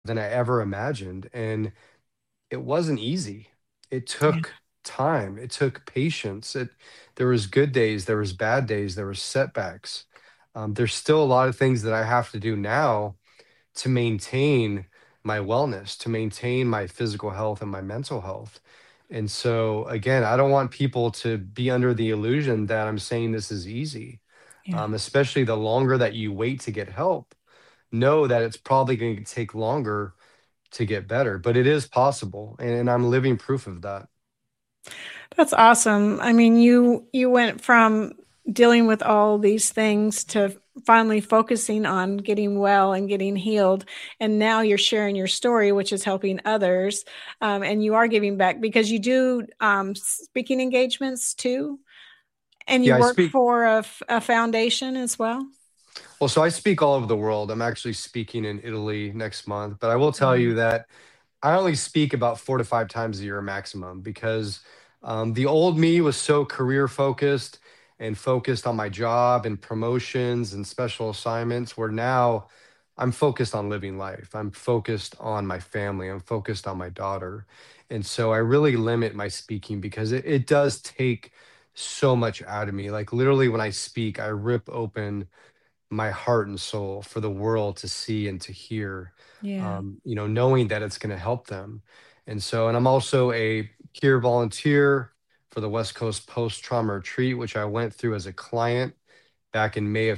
than I ever imagined. And it wasn't easy. It Yeah. took time. It took patience. There was good days, there was bad days, there was setbacks. There's still a lot of things that I have to do now to maintain my wellness, to maintain my physical health and my mental health. And so, again, I don't want people to be under the illusion that I'm saying this is easy, Yeah. especially the longer that you wait to get help. Know that it's probably going to take longer to get better, but it is possible. And I'm living proof of that. That's awesome. I mean, you went from dealing with all these things to finally focusing on getting well and getting healed, and now you're sharing your story, which is helping others, and you are giving back because you do speaking engagements too, and you Yeah, I work speak. for a foundation as well. Well, so I speak all over the world. I'm actually speaking in Italy next month, but I will tell Wow. you that I only speak about 4 to 5 times a year maximum because the old me was so career focused and focused on my job and promotions and special assignments, where now I'm focused on living life. I'm focused on my family. I'm focused on my daughter. And so I really limit my speaking because it does take so much out of me. Like literally, when I speak, I rip open my heart and soul for the world to see and to hear, Yeah. knowing that it's going to help them. And so, and I'm also a peer volunteer for the West Coast Post Trauma Retreat, which I went through as a client back in May of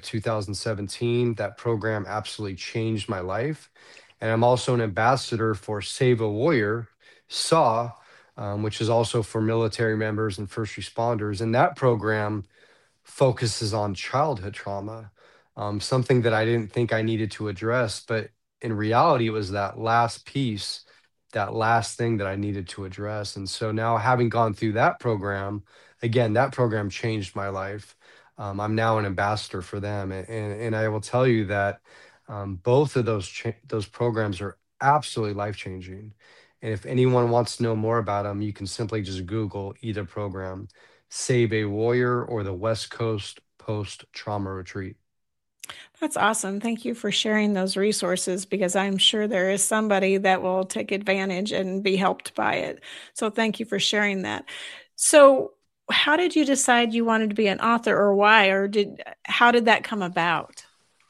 2017. That program absolutely changed my life. And I'm also an ambassador for Save a Warrior, SAW, which is also for military members and first responders. And that program focuses on childhood trauma, something that I didn't think I needed to address. But in reality, it was that last piece, that last thing that I needed to address. And so now, having gone through that program, again, that program changed my life. I'm now an ambassador for them. And I will tell you that both of those programs are absolutely life changing. And if anyone wants to know more about them, you can simply just Google either program, Save a Warrior or the West Coast Post Trauma Retreat. That's awesome. Thank you for sharing those resources because I'm sure there is somebody that will take advantage and be helped by it. So thank you for sharing that. So how did you decide you wanted to be an author or why or did how did that come about?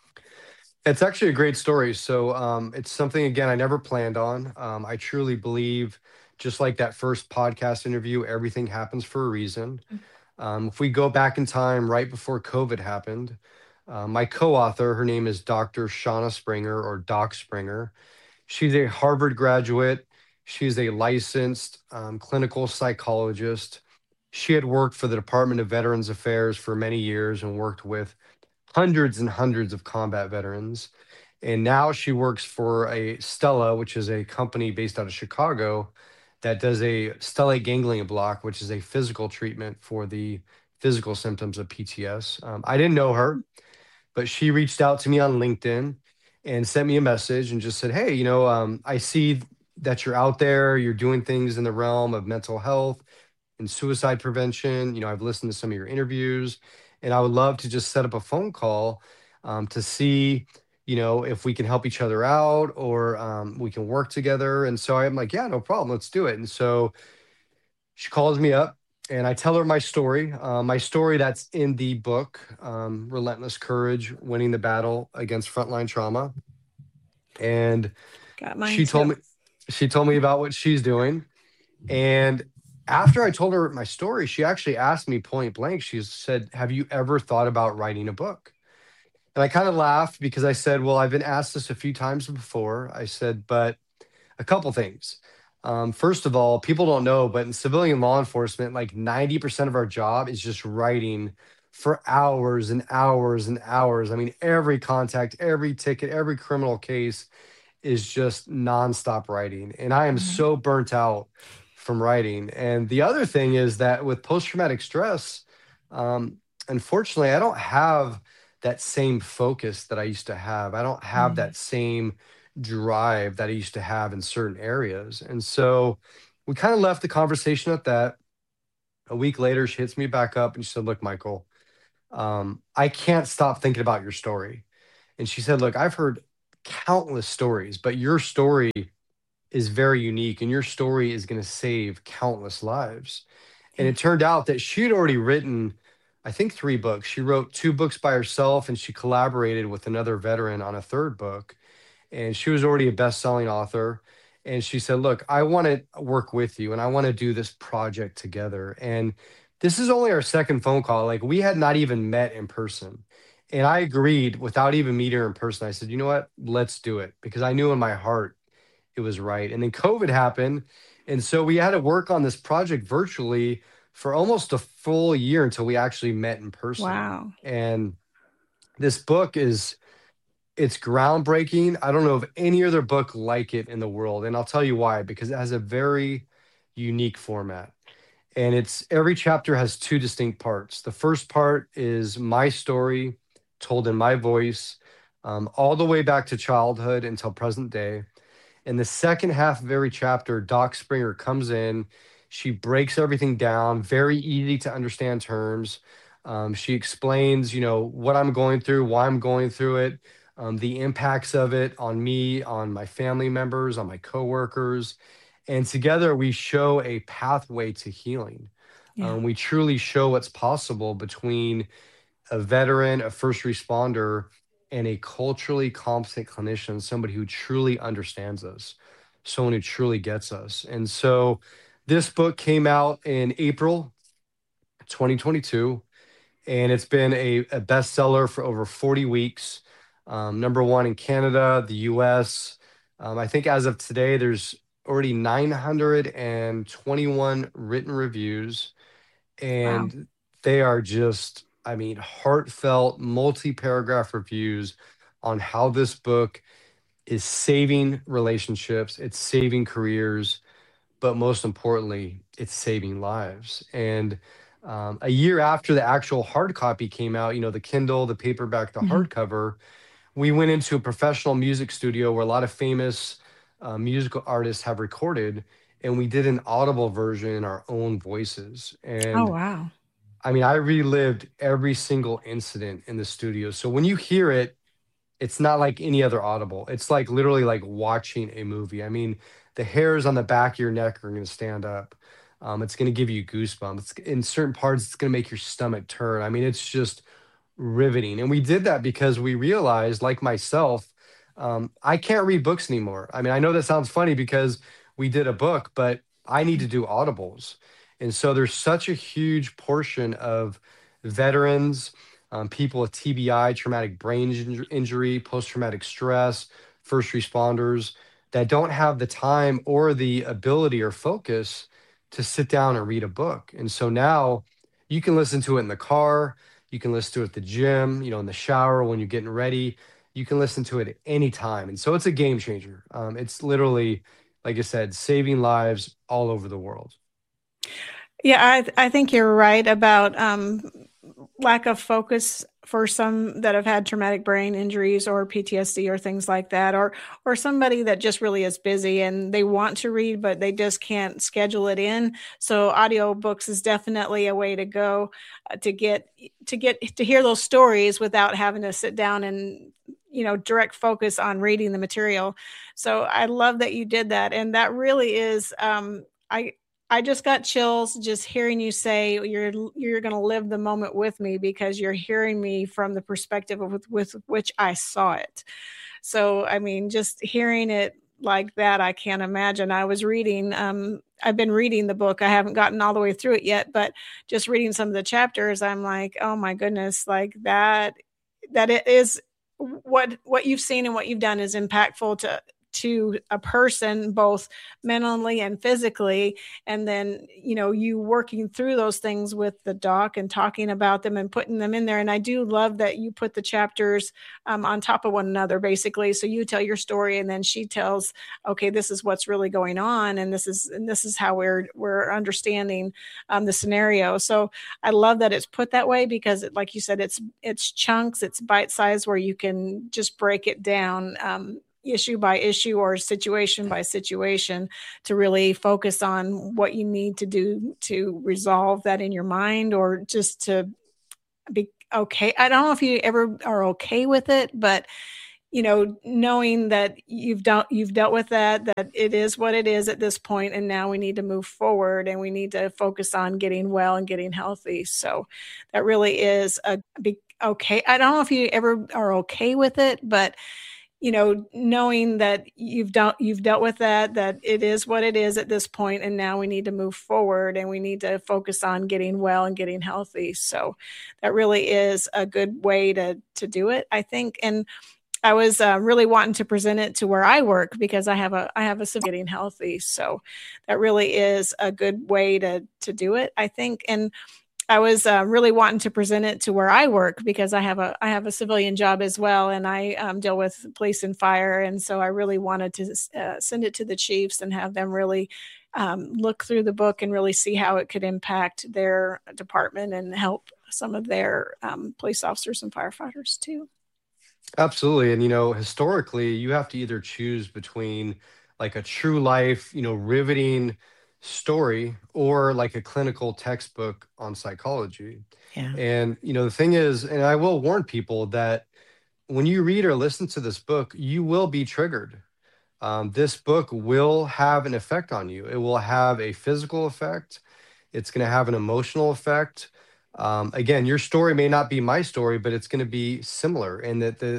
It's actually a great story. So it's something, again, I never planned on. I truly believe, just like that first podcast interview, everything happens for a reason. If we go back in time, right before COVID happened, my co author, her name is Dr. Shauna Springer, or Doc Springer. She's a Harvard graduate. She's a licensed clinical psychologist. She had worked for the Department of Veterans Affairs for many years and worked with hundreds and hundreds of combat veterans. And now she works for a Stella, which is a company based out of Chicago that does a stellate ganglion block, which is a physical treatment for the physical symptoms of PTS. I didn't know her, but she reached out to me on LinkedIn and sent me a message and just said, "Hey, I see that you're out there, you're doing things in the realm of mental health and suicide prevention. I've listened to some of your interviews, and I would love to just set up a phone call to see, if we can help each other out or we can work together." And so I'm like, "Yeah, no problem. Let's do it." And so she calls me up and I tell her my story that's in the book, Relentless Courage, Winning the Battle Against Frontline Trauma. And Got mine she told too. me, she told me about what she's doing. And after I told her my story, she actually asked me point blank, she said, "Have you ever thought about writing a book?" And I kind of laughed because I said, "Well, I've been asked this a few times before." I said, "But a couple things. First of all, people don't know, but in civilian law enforcement, like 90% of our job is just writing for hours and hours and hours. I mean, every contact, every ticket, every criminal case is just nonstop writing. And I am Right. so burnt out from writing. And the other thing is that with post traumatic stress, um, unfortunately, I don't have that same focus that I used to have. I don't have Mm. that same drive that I used to have in certain areas. And so we kind of left the conversation at that. A week later, she hits me back up and she said, "Look, Michael, I can't stop thinking about your story." And she said, "Look, I've heard countless stories, but your story is very unique and your story is going to save countless lives. And Yeah. it turned out that she had already written, I think, 3 books. She wrote 2 books by herself and she collaborated with another veteran on a third book. And she was already a best-selling author. And she said, "Look, I want to work with you and I want to do this project together." And this is only our second phone call. Like, we had not even met in person. And I agreed without even meeting her in person. I said, "You know what? Let's do it." Because I knew in my heart it was right. And then COVID happened. And so we had to work on this project virtually for almost a full year until we actually met in person. Wow. And this book is, it's groundbreaking. I don't know of any other book like it in the world. And I'll tell you why, because it has a very unique format. And it's every chapter has 2 distinct parts. The first part is my story told in my voice, all the way back to childhood until present day. In the second half of every chapter, Doc Springer comes in. She breaks everything down, very easy to understand terms. She explains, what I'm going through, why I'm going through it, the impacts of it on me, on my family members, on my coworkers. And together we show a pathway to healing. Yeah. We truly show what's possible between a veteran, a first responder, and a culturally competent clinician, somebody who truly understands us, someone who truly gets us. And so this book came out in April 2022, and it's been a bestseller for over 40 weeks. #1 in Canada, the US. I think as of today, there's already 921 written reviews, Wow. and they are just, I mean, heartfelt, multi-paragraph reviews on how this book is saving relationships, it's saving careers, but most importantly, it's saving lives. And a year after the actual hard copy came out, the Kindle, the paperback, the Mhm. hardcover, we went into a professional music studio where a lot of famous musical artists have recorded, and we did an audible version in our own voices. Oh, And wow. I mean, I relived every single incident in the studio. So when you hear it, it's not like any other Audible. It's like literally like watching a movie. I mean, the hairs on the back of your neck are going to stand up. It's going to give you goosebumps. In certain parts, it's going to make your stomach turn. I mean, it's just riveting. And we did that because we realized, like myself, I can't read books anymore. I mean, I know that sounds funny because we did a book, but I need to do audibles. And so there's such a huge portion of veterans, people with TBI, traumatic brain injury, post traumatic stress, first responders that don't have the time or the ability or focus to sit down and read a book. And so now you can listen to it in the car, you can listen to it at the gym, in the shower when you're getting ready. You can listen to it at any time. And so it's a game changer. It's literally, like I said, saving lives all over the world. Yeah, I think you're right about lack of focus for some that have had traumatic brain injuries or PTSD or things like that, or somebody that just really is busy and they want to read but they just can't schedule it in. So audiobooks is definitely a way to go to hear those stories without having to sit down and direct focus on reading the material. So I love that you did that, and that really is I I just got chills just hearing you say you're going to live the moment with me because you're hearing me from the perspective of with which I saw it. So, I mean, just hearing it like that, I can't imagine. I've been reading the book. I haven't gotten all the way through it yet, but just reading some of the chapters, I'm like, oh my goodness, like that it is what you've seen and what you've done is impactful to a person both mentally and physically, and then you working through those things with the doc and talking about them and putting them in there. And I do love that you put the chapters on top of one another, basically, so you tell your story and then she tells, okay, this is what's really going on, and this is how we're understanding the scenario. So I love that it's put that way because like you said, it's chunks, it's bite size where you can just break it down issue by issue or situation by situation to really focus on what you need to do to resolve that in your mind, or just to be okay. I don't know if you ever are okay with it, but knowing that you've dealt with that it is what it is at this point, and now we need to move forward and we need to focus on getting well and getting healthy. So that really is a big okay. I don't know if you ever are okay with it, but knowing that you've dealt with that it is what it is at this point, and now we need to move forward and we need to focus on getting well and getting healthy. So that really is a good way to do it, I think. And I was really wanting to present it to where I work because I have a getting healthy. So that really is a good way to do it, I think. And I was really wanting to present it to where I work because I have a civilian job as well, and I deal with police and fire, and so I really wanted to send it to the chiefs and have them really look through the book and really see how it could impact their department and help some of their police officers and firefighters too. Absolutely. And, historically, you have to either choose between like a true life, riveting story or like a clinical textbook on psychology. Yeah. And, the thing is, and I will warn people that when you read or listen to this book, you will be triggered. This book will have an effect on you. It will have a physical effect. It's going to have an emotional effect. Again, your story may not be my story, but it's going to be similar in that